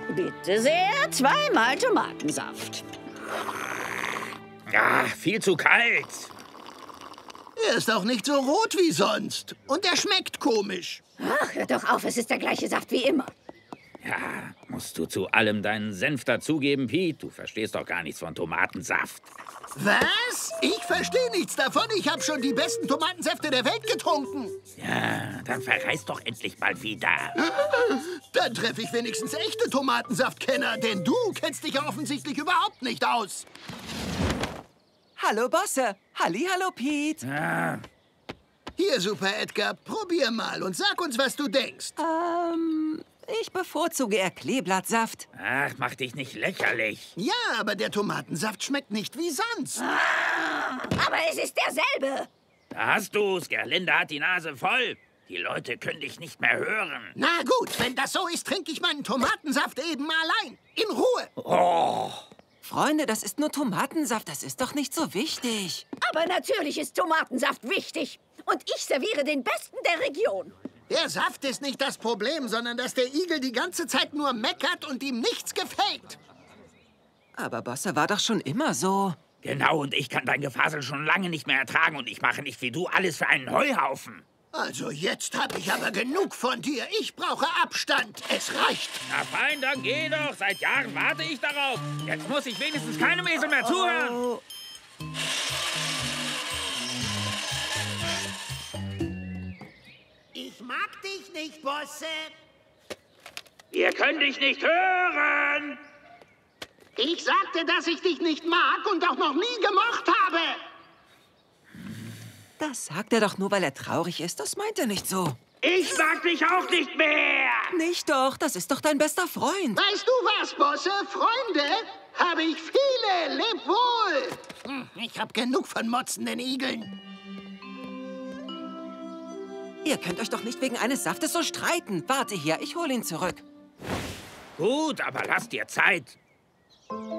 Bitte sehr, 2-mal Tomatensaft. Ah, viel zu kalt. Er ist auch nicht so rot wie sonst. Und er schmeckt komisch. Ach, hör doch auf, es ist der gleiche Saft wie immer. Ja, musst du zu allem deinen Senf dazugeben, Pete? Du verstehst doch gar nichts von Tomatensaft. Was? Ich verstehe nichts davon. Ich habe schon die besten Tomatensäfte der Welt getrunken. Ja, dann verreist doch endlich mal wieder. Dann treffe ich wenigstens echte Tomatensaftkenner, denn du kennst dich ja offensichtlich überhaupt nicht aus. Hallo, Bosse. Hallo, Pete. Ah, Hier, Super Edgar, probier mal und sag uns, was du denkst. Ich bevorzuge eher Kleeblattsaft. ach, mach dich nicht lächerlich. Ja, aber der Tomatensaft schmeckt nicht wie sonst. Aber es ist derselbe. Da hast du's. Gerlinde hat die Nase voll. Die Leute können dich nicht mehr hören. Na gut, wenn das so ist, trinke ich meinen Tomatensaft eben allein. In Ruhe. Oh, Freunde, das ist nur Tomatensaft. Das ist doch nicht so wichtig. Aber natürlich ist Tomatensaft wichtig. Und ich serviere den besten der Region. Der Saft ist nicht das Problem, sondern dass der Igel die ganze Zeit nur meckert und ihm nichts gefällt. Aber Bosse war doch schon immer so. genau, und ich kann dein Gefasel schon lange nicht mehr ertragen und ich mache nicht wie du alles für einen Heuhaufen. Also jetzt habe ich aber genug von dir. Ich brauche Abstand. Es reicht. Na fein, dann geh doch. Seit Jahren warte ich darauf. Jetzt muss ich wenigstens keinem Esel mehr zuhören. Oh, Ich mag dich nicht, Bosse. Ihr könnt dich nicht hören. Ich sagte, dass ich dich nicht mag und auch noch nie gemocht habe. das sagt er doch nur, weil er traurig ist. Das meint er nicht so. Ich mag dich auch nicht mehr. Nicht doch, das ist doch dein bester Freund. Weißt du was, Bosse? Freunde habe ich viele. Leb wohl. Ich habe genug von motzenden Igeln. Ihr könnt euch doch nicht wegen eines Saftes so streiten. Warte hier, ich hole ihn zurück. Gut, aber lass dir Zeit.